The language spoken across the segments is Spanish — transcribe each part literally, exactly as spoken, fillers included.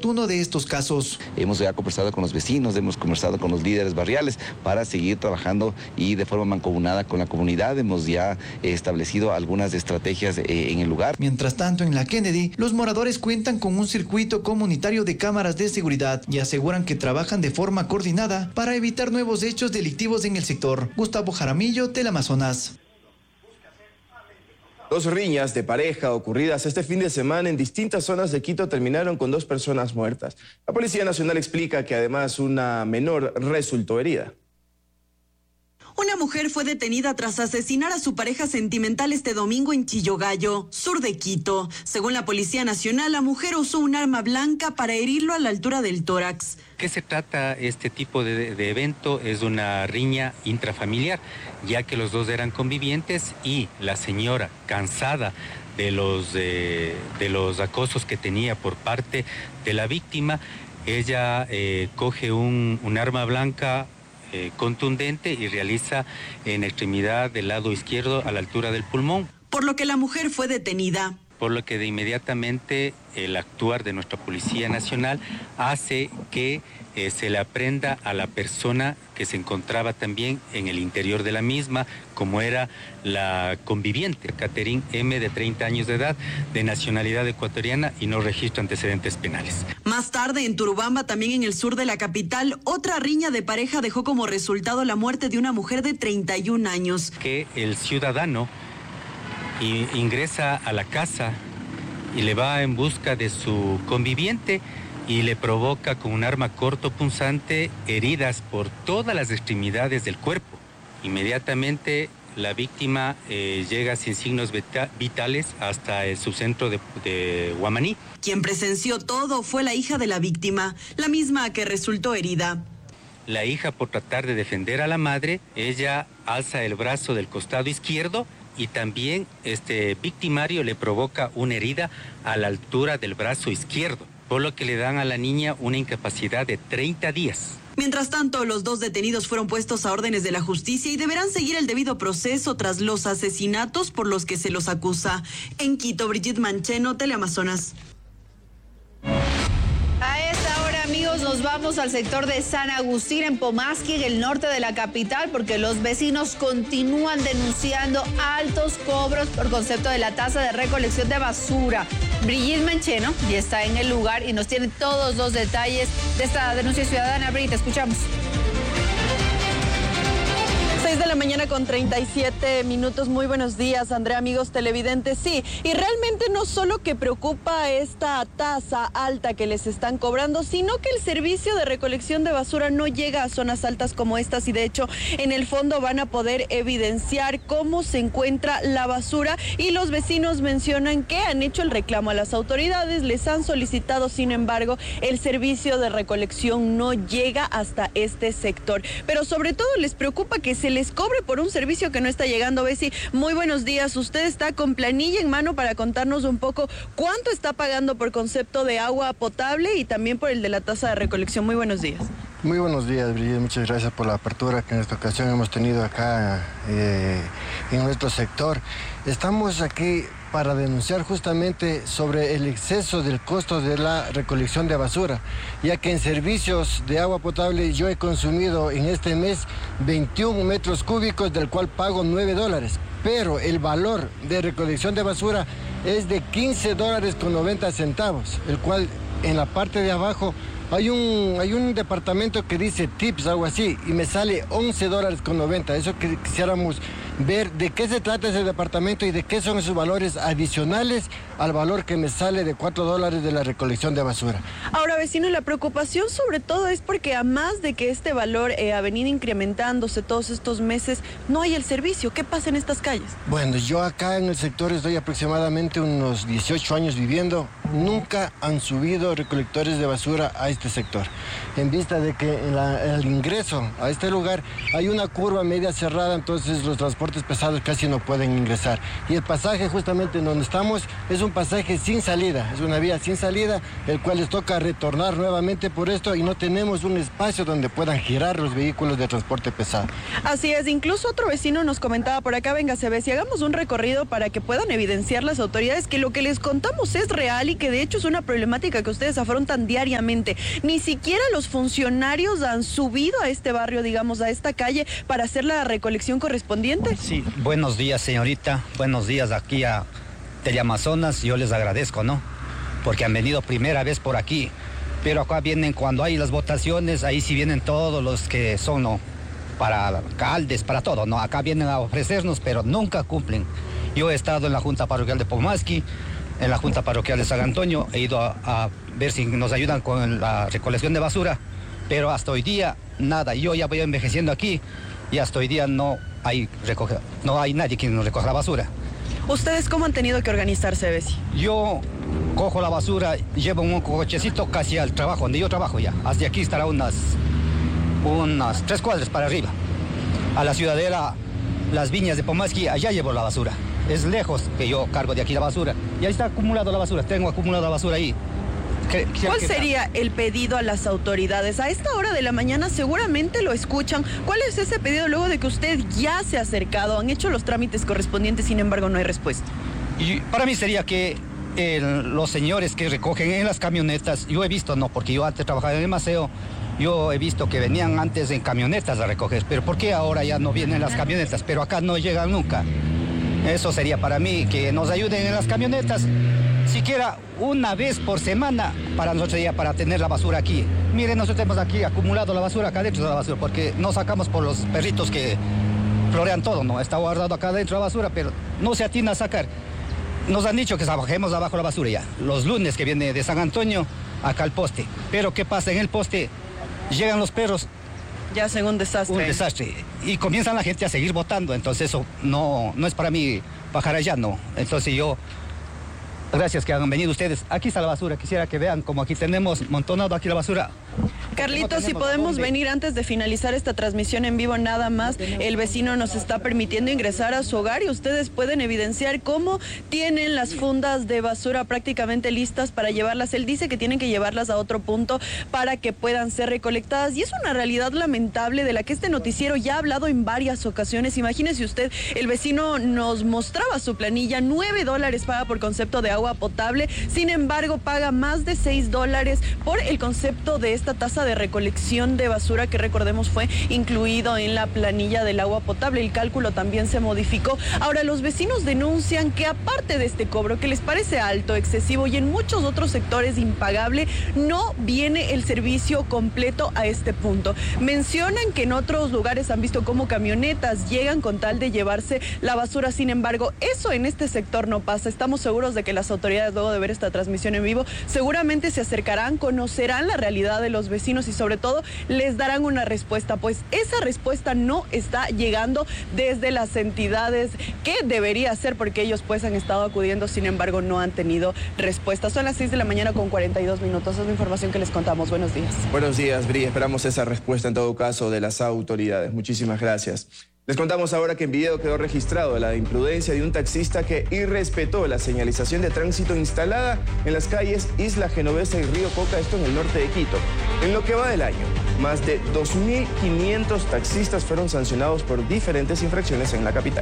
uno de estos casos. Hemos ya conversado con los vecinos, hemos conversado con los líderes barriales para seguir trabajando y de forma mancomunada con la comunidad. Hemos ya establecido algunas estrategias eh, en el lugar. Mientras tanto, en la Kennedy, los moradores cuentan con un circuito comunitario de cámaras de seguridad y aseguran que trabajan de forma coordinada para evitar nuevos hechos delictivos en el sector. Gustavo Jaramillo, Teleamazonas. Dos riñas de pareja ocurridas este fin de semana en distintas zonas de Quito terminaron con dos personas muertas. La Policía Nacional explica que además una menor resultó herida. Una mujer fue detenida tras asesinar a su pareja sentimental este domingo en Chillogallo, sur de Quito. Según la Policía Nacional, la mujer usó un arma blanca para herirlo a la altura del tórax. ¿Qué se trata este tipo de, de evento? Es una riña intrafamiliar, ya que los dos eran convivientes y la señora, cansada de los, eh, de los acosos que tenía por parte de la víctima, ella eh, coge un, un arma blanca Eh, contundente y realiza en extremidad del lado izquierdo a la altura del pulmón. Por lo que la mujer fue detenida. Por lo que de inmediatamente el actuar de nuestra Policía Nacional hace que eh, se le aprenda a la persona que se encontraba también en el interior de la misma, como era la conviviente, Catherine M., de treinta años de edad, de nacionalidad ecuatoriana y no registra antecedentes penales. Más tarde, en Turubamba, también en el sur de la capital, otra riña de pareja dejó como resultado la muerte de una mujer de treinta y un años. Que el ciudadano y ingresa a la casa y le va en busca de su conviviente y le provoca con un arma cortopunzante heridas por todas las extremidades del cuerpo. Inmediatamente la víctima eh, llega sin signos vita- vitales hasta el subcentro de, de Guamaní. Quien presenció todo fue la hija de la víctima, la misma que resultó herida. La hija, por tratar de defender a la madre, ella alza el brazo del costado izquierdo y también este victimario le provoca una herida a la altura del brazo izquierdo, por lo que le dan a la niña una incapacidad de treinta días. Mientras tanto, los dos detenidos fueron puestos a órdenes de la justicia y deberán seguir el debido proceso tras los asesinatos por los que se los acusa. En Quito, Brigitte Mancheno, Teleamazonas. A esta hora, amigos, nos vamos al sector de San Agustín, en Pomasqui, en el norte de la capital, porque los vecinos continúan denunciando altos cobros por concepto de la tasa de recolección de basura. Brigitte Mancheno ya está en el lugar y nos tiene todos los detalles de esta denuncia ciudadana. Brigitte, escuchamos. seis de la mañana con treinta y siete minutos. Muy buenos días, Andrea, amigos televidentes. Sí, y realmente no solo que preocupa esta tasa alta que les están cobrando, sino que el servicio de recolección de basura no llega a zonas altas como estas, y de hecho en el fondo van a poder evidenciar cómo se encuentra la basura, y los vecinos mencionan que han hecho el reclamo a las autoridades, les han solicitado, sin embargo, el servicio de recolección no llega hasta este sector. Pero sobre todo les preocupa que se les cobre por un servicio que no está llegando. Bessy, muy buenos días. Usted está con planilla en mano para contarnos un poco cuánto está pagando por concepto de agua potable y también por el de la tasa de recolección. Muy buenos días. Muy buenos días, Brigitte. Muchas gracias por la apertura que en esta ocasión hemos tenido acá eh, en nuestro sector. Estamos aquí para denunciar justamente sobre el exceso del costo de la recolección de basura, ya que en servicios de agua potable yo he consumido en este mes veintiún metros cúbicos, del cual pago nueve dólares, pero el valor de recolección de basura es de quince dólares con noventa centavos, el cual en la parte de abajo hay un, hay un departamento que dice tips, algo así, y me sale once dólares con noventa. Eso que quisiéramos ver de qué se trata ese departamento y de qué son esos valores adicionales al valor que me sale de cuatro dólares de la recolección de basura. Ahora, vecino, la preocupación sobre todo es porque a más de que este valor eh, ha venido incrementándose todos estos meses, no hay el servicio. ¿Qué pasa en estas calles? Bueno, yo acá en el sector estoy aproximadamente unos dieciocho años viviendo. Nunca han subido recolectores de basura a este sector, en vista de que en la, el ingreso a este lugar hay una curva media cerrada, entonces los transportes pesados casi no pueden ingresar, y el pasaje justamente en donde estamos es un pasaje sin salida, es una vía sin salida, el cual les toca retornar nuevamente por esto, y no tenemos un espacio donde puedan girar los vehículos de transporte pesado. Así es, incluso otro vecino nos comentaba por acá, venga, se ve, si hagamos un recorrido para que puedan evidenciar las autoridades que lo que les contamos es real y que de hecho es una problemática que ustedes afrontan diariamente. Ni siquiera los funcionarios han subido a este barrio, digamos, a esta calle para hacer la recolección correspondiente. Sí, buenos días, señorita. Buenos días aquí a Teleamazonas. Yo les agradezco, ¿no? Porque han venido primera vez por aquí. Pero acá vienen cuando hay las votaciones, ahí sí vienen todos los que son, ¿no? Para alcaldes, para todo, ¿no? Acá vienen a ofrecernos, pero nunca cumplen. Yo he estado en la Junta Parroquial de Pomaski, en la Junta Parroquial de San Antonio, he ido a, a ver si nos ayudan con la recolección de basura, pero hasta hoy día nada. Yo ya voy envejeciendo aquí y hasta hoy día no hay, recoge, no hay nadie quien nos recoja la basura. ¿Ustedes cómo han tenido que organizarse, Bessi? Yo cojo la basura, llevo un cochecito casi al trabajo, donde yo trabajo ya. Hasta aquí estará unas, unas tres cuadras para arriba. A la ciudadela, las viñas de Pomaski, allá llevo la basura. Es lejos que yo cargo de aquí la basura. Y ahí está acumulado la basura, tengo acumulado la basura ahí. ¿Qué, qué, ¿Cuál qué sería el pedido a las autoridades? A esta hora de la mañana seguramente lo escuchan. ¿Cuál es ese pedido luego de que usted ya se ha acercado? Han hecho los trámites correspondientes, sin embargo no hay respuesta. Y para mí sería que el, los señores que recogen en las camionetas, yo he visto, no, porque yo antes trabajaba en el Maceo, yo he visto que venían antes en camionetas a recoger, pero ¿por qué ahora ya no vienen las camionetas? Pero acá no llegan nunca. Eso sería para mí, que nos ayuden en las camionetas, siquiera una vez por semana para nosotros ya, para tener la basura aquí. Miren, nosotros tenemos aquí acumulado la basura acá dentro de la basura, porque no sacamos por los perritos que florean todo, ¿no? Está guardado acá dentro de la basura, pero no se atina a sacar. Nos han dicho que bajemos abajo la basura ya. Los lunes que viene de San Antonio, acá al poste. Pero ¿qué pasa? En el poste llegan los perros. Ya hacen un desastre. Un desastre. Y comienzan la gente a seguir votando. Entonces eso no, no es para mí bajar allá, no. Entonces yo, gracias que han venido ustedes. Aquí está la basura. Quisiera que vean como aquí tenemos montonado aquí la basura. Carlitos, si podemos venir antes de finalizar esta transmisión en vivo nada más. El vecino nos está permitiendo ingresar a su hogar y ustedes pueden evidenciar cómo tienen las fundas de basura prácticamente listas para llevarlas. Él dice que tienen que llevarlas a otro punto para que puedan ser recolectadas y es una realidad lamentable de la que este noticiero ya ha hablado en varias ocasiones. Imagínese usted, el vecino nos mostraba su planilla, nueve dólares paga por concepto de agua potable, sin embargo paga más de seis dólares por el concepto de esta tasa de recolección de basura que recordemos fue incluido en la planilla del agua potable. El cálculo también se modificó. Ahora los vecinos denuncian que aparte de este cobro que les parece alto, excesivo y en muchos otros sectores impagable, no viene el servicio completo a este punto. Mencionan que en otros lugares han visto cómo camionetas llegan con tal de llevarse la basura. Sin embargo, eso en este sector no pasa. Estamos seguros de que las autoridades, luego de ver esta transmisión en vivo, seguramente se acercarán, conocerán la realidad de los vecinos y sobre todo les darán una respuesta, pues esa respuesta no está llegando desde las entidades que debería ser, porque ellos pues han estado acudiendo, sin embargo no han tenido respuesta. Son las seis de la mañana con cuarenta y dos minutos, esa es la información que les contamos. Buenos días. Buenos días, Bri, esperamos esa respuesta en todo caso de las autoridades. Muchísimas gracias. Les contamos ahora que en video quedó registrado la imprudencia de un taxista que irrespetó la señalización de tránsito instalada en las calles Isla Genovesa y Río Coca, esto en el norte de Quito. En lo que va del año, más de dos mil quinientos taxistas fueron sancionados por diferentes infracciones en la capital.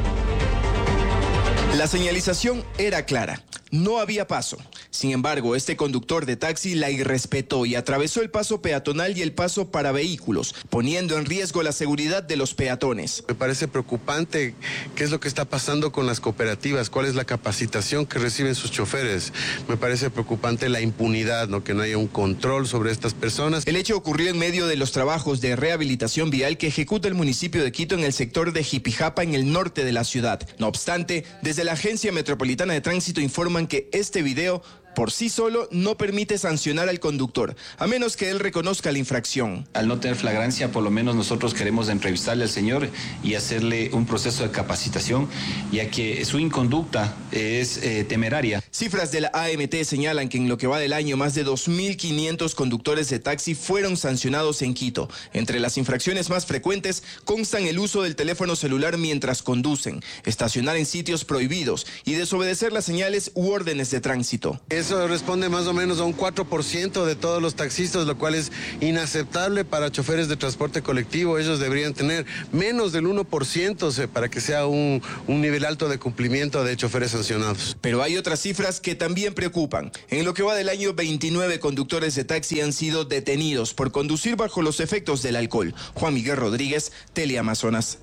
La señalización era clara. No había paso. Sin embargo, este conductor de taxi la irrespetó y atravesó el paso peatonal y el paso para vehículos, poniendo en riesgo la seguridad de los peatones. Me parece preocupante qué es lo que está pasando con las cooperativas, cuál es la capacitación que reciben sus choferes. Me parece preocupante la impunidad, ¿no? Que no haya un control sobre estas personas. El hecho ocurrió en medio de los trabajos de rehabilitación vial que ejecuta el municipio de Quito en el sector de Jipijapa, en el norte de la ciudad. No obstante, desde la Agencia Metropolitana de Tránsito informan que este video por sí solo no permite sancionar al conductor, a menos que él reconozca la infracción. Al no tener flagrancia, por lo menos nosotros queremos entrevistarle al señor y hacerle un proceso de capacitación, ya que su inconducta es eh, temeraria. Cifras de la A M T señalan que en lo que va del año, más de dos mil quinientos conductores de taxi fueron sancionados en Quito. Entre las infracciones más frecuentes constan el uso del teléfono celular mientras conducen, estacionar en sitios prohibidos y desobedecer las señales u órdenes de tránsito. Es eso responde más o menos a un cuatro por ciento de todos los taxistas, lo cual es inaceptable para choferes de transporte colectivo. Ellos deberían tener menos del uno por ciento para que sea un, un nivel alto de cumplimiento de choferes sancionados. Pero hay otras cifras que también preocupan. En lo que va del año, veintinueve conductores de taxi han sido detenidos por conducir bajo los efectos del alcohol. Juan Miguel Rodríguez, Teleamazonas.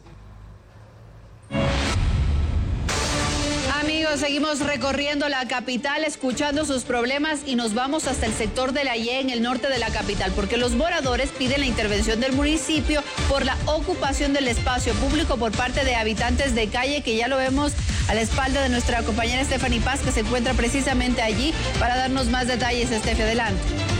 Amigos, seguimos recorriendo la capital, escuchando sus problemas y nos vamos hasta el sector de la Y E en el norte de la capital, porque los moradores piden la intervención del municipio por la ocupación del espacio público por parte de habitantes de calle, que ya lo vemos a la espalda de nuestra compañera Stephanie Paz, que se encuentra precisamente allí para darnos más detalles. Steffi, adelante.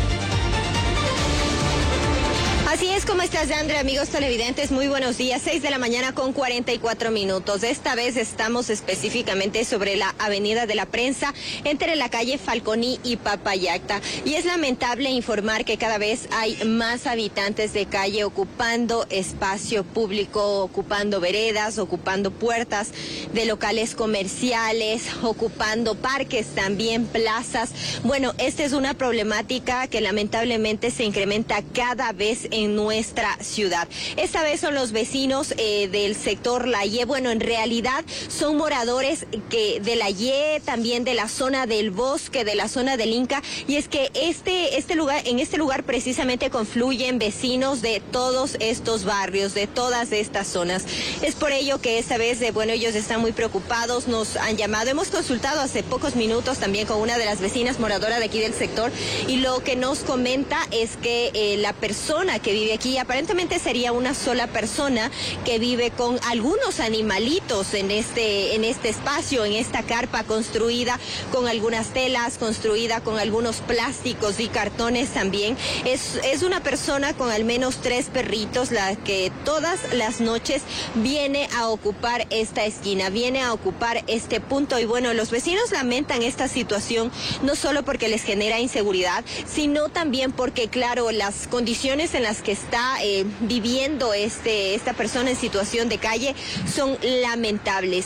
Así es, ¿cómo estás, Yandre? Amigos televidentes, muy buenos días. seis de la mañana con cuarenta y cuatro minutos. Esta vez estamos específicamente sobre la Avenida de la Prensa, entre la calle Falconi y Papayacta. Y es lamentable informar que cada vez hay más habitantes de calle ocupando espacio público, ocupando veredas, ocupando puertas de locales comerciales, ocupando parques, también plazas. Bueno, esta es una problemática que lamentablemente se incrementa cada vez en en nuestra ciudad. Esta vez son los vecinos eh, del sector La Y E. Bueno, en realidad son moradores que de La Y E, también de la zona del Bosque, de la zona del Inca, y es que este, este lugar, en este lugar precisamente confluyen vecinos de todos estos barrios, de todas estas zonas. Es por ello que esta vez, eh, bueno, ellos están muy preocupados, nos han llamado, hemos consultado hace pocos minutos también con una de las vecinas moradora de aquí del sector, y lo que nos comenta es que eh, la persona que vive aquí aparentemente sería una sola persona que vive con algunos animalitos en este, en este espacio, en esta carpa construida con algunas telas, construida con algunos plásticos y cartones también. Es, es una persona con al menos tres perritos, la que todas las noches viene a ocupar esta esquina, viene a ocupar este punto. Y bueno, los vecinos lamentan esta situación no solo porque les genera inseguridad, sino también porque, claro, las condiciones en las que está eh, viviendo este, esta persona en situación de calle son lamentables.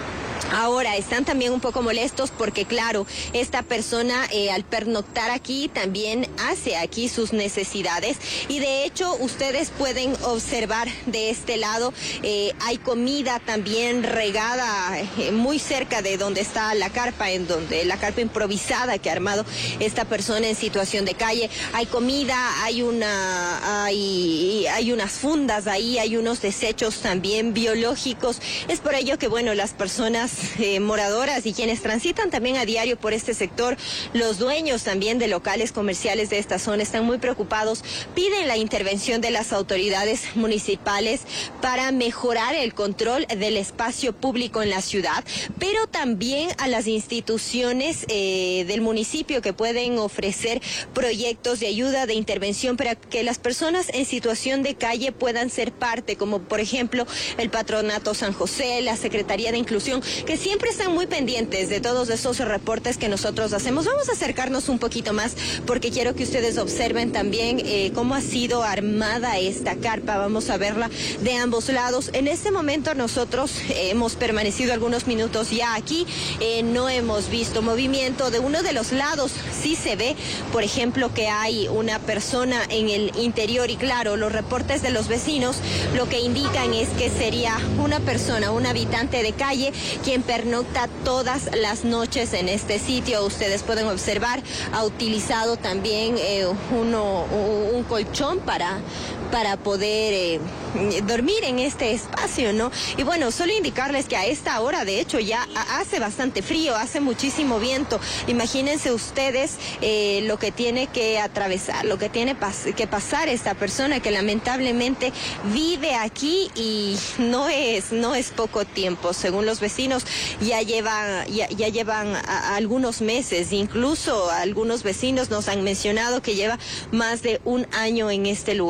Ahora, están también un poco molestos porque, claro, esta persona eh, al pernoctar aquí también hace aquí sus necesidades, y de hecho ustedes pueden observar de este lado eh, hay comida también regada eh, muy cerca de donde está la carpa, en donde la carpa improvisada que ha armado esta persona en situación de calle. Hay comida, hay una, hay, hay unas fundas ahí, hay unos desechos también biológicos. Es por ello que, bueno, las personas Eh, moradoras y quienes transitan también a diario por este sector, los dueños también de locales comerciales de esta zona, están muy preocupados, piden la intervención de las autoridades municipales para mejorar el control del espacio público en la ciudad, pero también a las instituciones eh, del municipio que pueden ofrecer proyectos de ayuda, de intervención para que las personas en situación de calle puedan ser parte, como por ejemplo el Patronato San José, la Secretaría de Inclusión, que siempre están muy pendientes de todos esos reportes que nosotros hacemos. Vamos a acercarnos un poquito más porque quiero que ustedes observen también eh, cómo ha sido armada esta carpa. Vamos a verla de ambos lados. En este momento nosotros eh, hemos permanecido algunos minutos ya aquí, eh, no hemos visto movimiento de uno de los lados. Sí se ve, por ejemplo, que hay una persona en el interior, y claro, los reportes de los vecinos lo que indican es que sería una persona, un habitante de calle, quien pernocta todas las noches en este sitio. Ustedes pueden observar, ha utilizado también eh, uno, un colchón para, para poder eh, dormir en este espacio, ¿no? Y bueno, solo indicarles que a esta hora, de hecho, ya hace bastante frío, hace muchísimo viento. Imagínense ustedes eh, lo que tiene que atravesar, lo que tiene pas que pasar esta persona que lamentablemente vive aquí, y no es, no es poco tiempo. Según los vecinos, ya llevan, ya, ya llevan a, a algunos meses, incluso algunos vecinos nos han mencionado que lleva más de un año en este lugar. Miren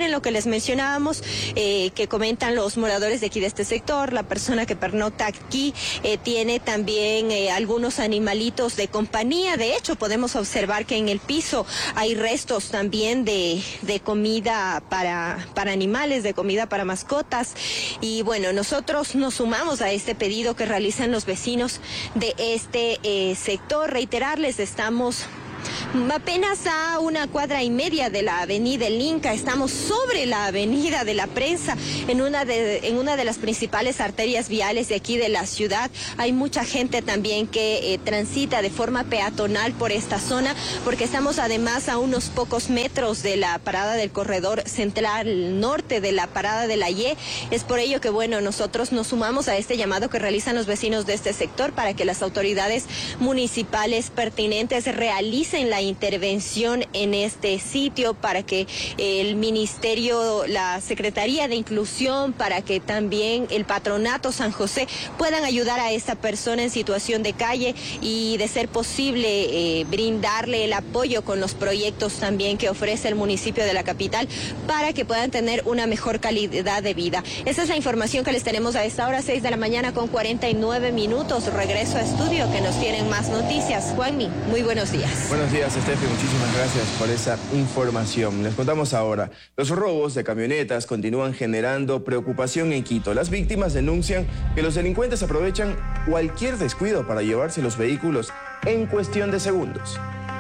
miren lo que les mencionábamos, eh, que comentan los moradores de aquí de este sector. La persona que pernocta aquí eh, tiene también eh, algunos animalitos de compañía. De hecho, podemos observar que en el piso hay restos también de, de comida para, para animales, de comida para mascotas. Y bueno, nosotros nos sumamos a este pedido que realizan los vecinos de este eh, sector. Reiterarles, estamos apenas a una cuadra y media de la avenida El Inca, estamos sobre la avenida de la Prensa, en una de, en una de las principales arterias viales de aquí de la ciudad. Hay mucha gente también que eh, transita de forma peatonal por esta zona, porque estamos además a unos pocos metros de la parada del corredor central norte de la parada de la Y. Es por ello que, bueno, nosotros nos sumamos a este llamado que realizan los vecinos de este sector para que las autoridades municipales pertinentes realicen la intervención en este sitio, para que el ministerio, la Secretaría de Inclusión, para que también el Patronato San José puedan ayudar a esta persona en situación de calle y, de ser posible, eh, brindarle el apoyo con los proyectos también que ofrece el municipio de la capital para que puedan tener una mejor calidad de vida. Esa es la información que les tenemos a esta hora, seis de la mañana con cuarenta y nueve minutos. Regreso a estudio, que nos tienen más noticias. Juanmi, muy buenos días. Buenos días, Estefi, muchísimas gracias por esa información. Les contamos ahora, los robos de camionetas continúan generando preocupación en Quito. Las víctimas denuncian que los delincuentes aprovechan cualquier descuido para llevarse los vehículos en cuestión de segundos.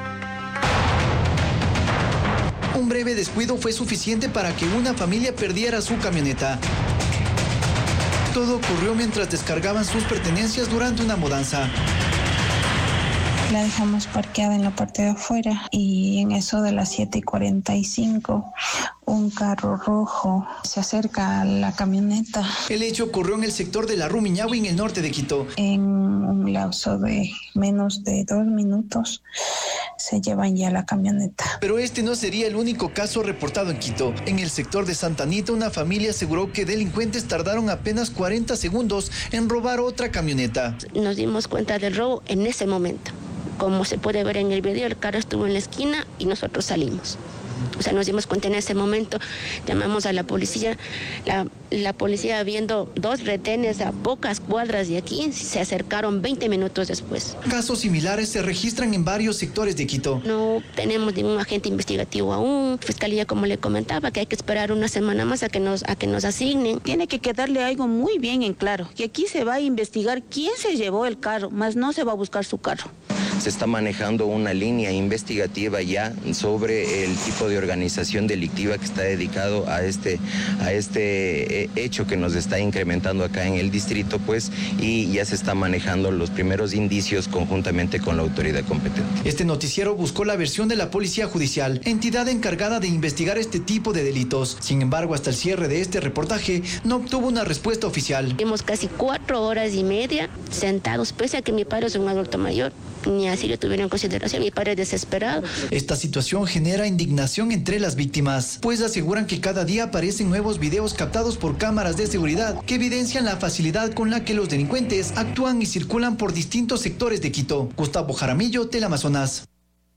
Un breve descuido fue suficiente para que una familia perdiera su camioneta. Todo ocurrió mientras descargaban sus pertenencias durante una mudanza. La dejamos parqueada en la parte de afuera y en eso de las siete y cuarenta y cinco un carro rojo se acerca a la camioneta. El hecho ocurrió en el sector de la Rumiñahui, en el norte de Quito. En un lapso de menos de dos minutos se llevan ya la camioneta. Pero este no sería el único caso reportado en Quito. En el sector de Santa Anita, una familia aseguró que delincuentes tardaron apenas cuarenta segundos en robar otra camioneta. Nos dimos cuenta del robo en ese momento. Como se puede ver en el video, el carro estuvo en la esquina y nosotros salimos. O sea, nos dimos cuenta en ese momento, llamamos a la policía, la, la policía, viendo dos retenes a pocas cuadras de aquí, se acercaron veinte minutos después. Casos similares se registran en varios sectores de Quito. No tenemos ningún agente investigativo aún. Fiscalía, como le comentaba, que hay que esperar una semana más a que nos, a que nos asignen. Tiene que quedarle algo muy bien en claro, que aquí se va a investigar quién se llevó el carro, más no se va a buscar su carro. Se está manejando una línea investigativa ya sobre el tipo de organización delictiva que está dedicado a este, a este hecho que nos está incrementando acá en el distrito, pues, y ya se está manejando los primeros indicios conjuntamente con la autoridad competente. Este noticiero buscó la versión de la Policía Judicial, entidad encargada de investigar este tipo de delitos. Sin embargo, hasta el cierre de este reportaje no obtuvo una respuesta oficial. Hemos casi cuatro horas y media sentados, pese a que mi padre es un adulto mayor. Ni así lo tuvieron en consideración, mi padre es desesperado. Esta situación genera indignación entre las víctimas, pues aseguran que cada día aparecen nuevos videos captados por cámaras de seguridad que evidencian la facilidad con la que los delincuentes actúan y circulan por distintos sectores de Quito. Gustavo Jaramillo, Teleamazonas.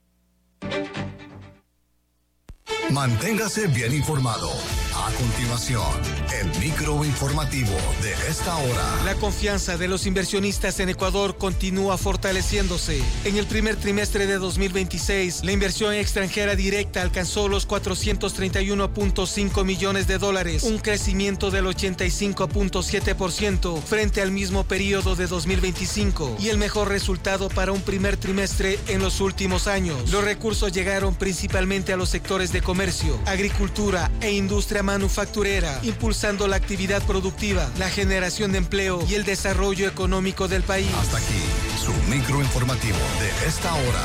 Manténgase bien informado. A continuación, el micro informativo de esta hora. La confianza de los inversionistas en Ecuador continúa fortaleciéndose. En el primer trimestre de dos mil veintiséis, la inversión extranjera directa alcanzó los cuatrocientos treinta y uno punto cinco millones de dólares, un crecimiento del ochenta y cinco punto siete por ciento frente al mismo periodo de dos mil veinticinco y el mejor resultado para un primer trimestre en los últimos años. Los recursos llegaron principalmente a los sectores de comercio, agricultura e industria manufacturera, impulsando la actividad productiva, la generación de empleo y el desarrollo económico del país. Hasta aquí, su micro informativo de esta hora.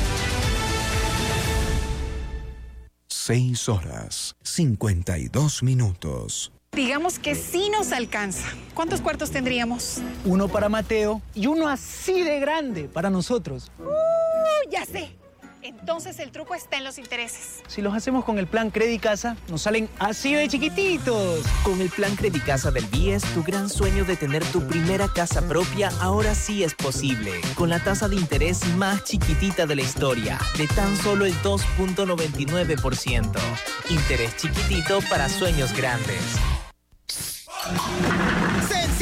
Seis horas, cincuenta y dos minutos. Digamos que sí nos alcanza. ¿Cuántos cuartos tendríamos? Uno para Mateo y uno así de grande para nosotros. ¡Uh, ya sé! entonces el truco está en los intereses. Si los hacemos con el plan Credicasa, nos salen así de chiquititos. Con el plan Credicasa del B I E S, tu gran sueño de tener tu primera casa propia ahora sí es posible. Con la tasa de interés más chiquitita de la historia, de tan solo el dos punto noventa y nueve por ciento. Interés chiquitito para sueños grandes.